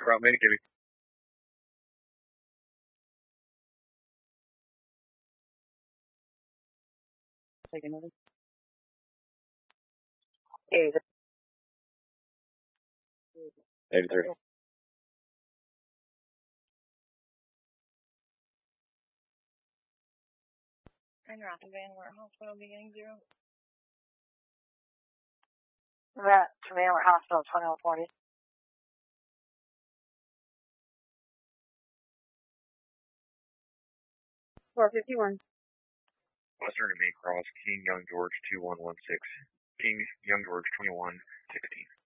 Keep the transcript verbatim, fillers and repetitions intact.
Route me, give me. Take another. Eight. eighty-three. And you're off the Van Wert Hospital beginning zero. That to Van Wert Hospital, twenty-one forty. four fifty-one. Western to me, cross, King, Young George, two one one six. King, Young George, twenty-one sixteen.